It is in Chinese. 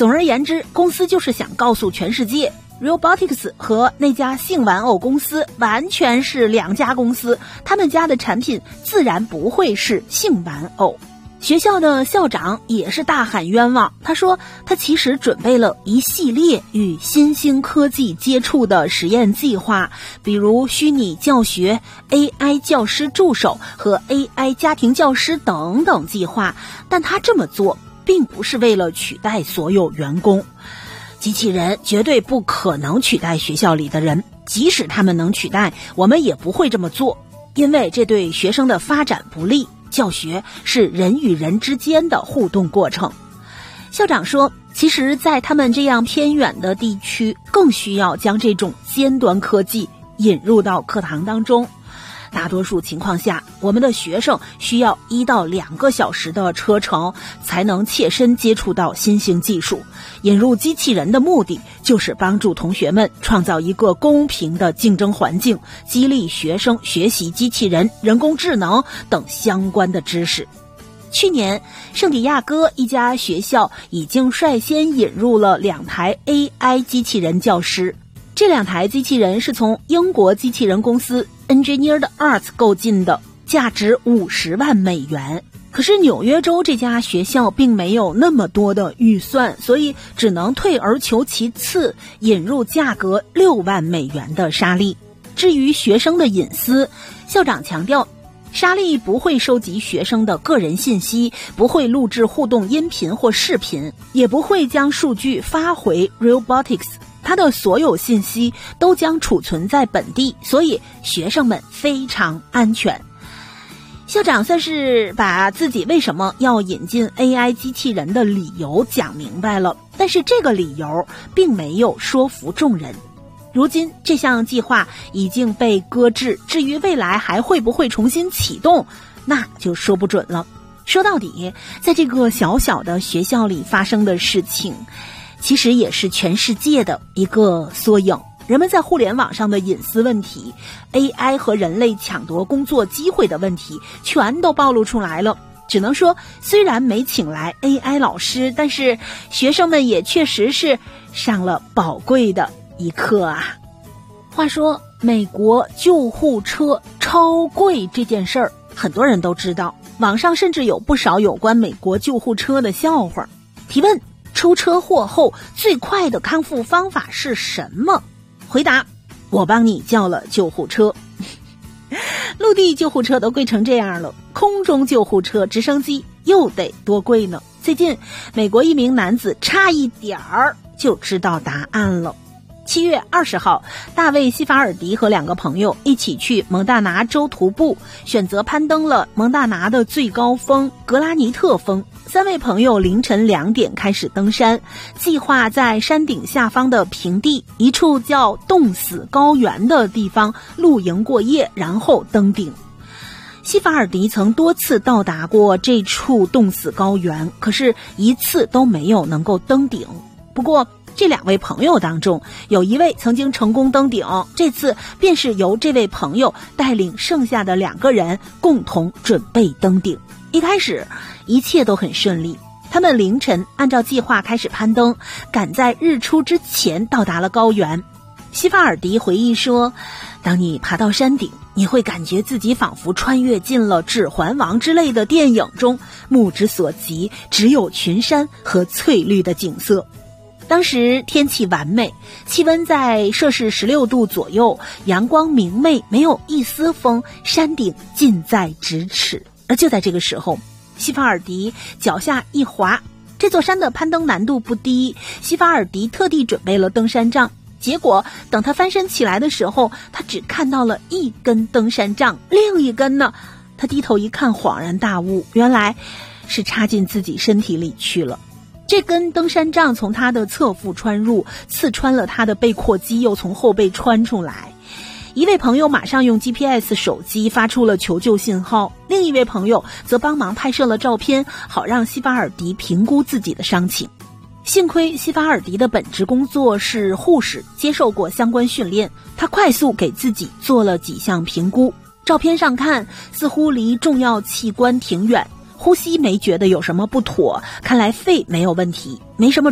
总而言之，公司就是想告诉全世界，Realbotix 和那家性玩偶公司完全是两家公司，他们家的产品自然不会是性玩偶。学校的校长也是大喊冤枉，他说他其实准备了一系列与新兴科技接触的实验计划，比如虚拟教学、AI 教师助手和 AI 家庭教师等等计划，但他这么做并不是为了取代所有员工。机器人绝对不可能取代学校里的人，即使他们能取代，我们也不会这么做，因为这对学生的发展不利。教学是人与人之间的互动过程。校长说，其实在他们这样偏远的地区，更需要将这种尖端科技引入到课堂当中。大多数情况下，我们的学生需要1到2个小时的车程才能切身接触到新兴技术。引入机器人的目的就是帮助同学们创造一个公平的竞争环境，激励学生学习机器人、人工智能等相关的知识。去年，圣地亚哥一家学校已经率先引入了2台 AI 机器人教师。这2台机器人是从英国机器人公司 Engineered Arts 购进的，价值50万美元。可是纽约州这家学校并没有那么多的预算，所以只能退而求其次，引入价格6万美元的沙粒。至于学生的隐私，校长强调，沙粒不会收集学生的个人信息，不会录制互动音频或视频，也不会将数据发回 Realbotix。它的所有信息都将储存在本地，所以学生们非常安全。校长算是把自己为什么要引进 AI 机器人的理由讲明白了，但是这个理由并没有说服众人。如今这项计划已经被搁置，至于未来还会不会重新启动，那就说不准了。说到底，在这个小小的学校里发生的事情，其实也是全世界的一个缩影。人们在互联网上的隐私问题、AI 和人类抢夺工作机会的问题全都暴露出来了。只能说，虽然没请来 AI 老师，但是学生们也确实是上了宝贵的一课啊。话说，美国救护车超贵这件事儿，很多人都知道，网上甚至有不少有关美国救护车的笑话。提问：出车祸后最快的康复方法是什么？回答：我帮你叫了救护车。陆地救护车都贵成这样了，空中救护车直升机又得多贵呢？最近美国一名男子差一点儿就知道答案了。7月20号，大卫·西法尔迪和2个朋友一起去蒙大拿州徒步，选择攀登了蒙大拿的最高峰格拉尼特峰。3位朋友凌晨2点开始登山，计划在山顶下方的平地一处叫冻死高原的地方露营过夜，然后登顶。西法尔迪曾多次到达过这处冻死高原，可是一次都没有能够登顶。不过这2位朋友当中，有一位曾经成功登顶，这次便是由这位朋友带领剩下的2个人共同准备登顶。一开始一切都很顺利，他们凌晨按照计划开始攀登，赶在日出之前到达了高原。西法尔迪回忆说，当你爬到山顶，你会感觉自己仿佛穿越进了《指环王》之类的电影中，目之所及只有群山和翠绿的景色。当时天气完美，气温在摄氏16度左右，阳光明媚，没有一丝风，山顶近在咫尺。而就在这个时候，西法尔迪脚下一滑，这座山的攀登难度不低，西法尔迪特地准备了登山杖，结果等他翻身起来的时候，他只看到了一根登山杖，另一根呢，他低头一看，恍然大悟，原来是插进自己身体里去了。这根登山杖从他的侧腹穿入，刺穿了他的背阔肌，又从后背穿出来。一位朋友马上用 GPS 手机发出了求救信号，另一位朋友则帮忙拍摄了照片，好让西法尔迪评估自己的伤情。幸亏西法尔迪的本职工作是护士，接受过相关训练，他快速给自己做了几项评估。照片上看，似乎离重要器官挺远，呼吸没觉得有什么不妥，看来肺没有问题，没什么